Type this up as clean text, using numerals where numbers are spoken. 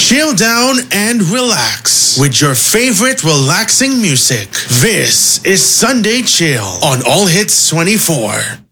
Chill down and relax with your favorite relaxing music. This is Sunday Chill on All Hits 24.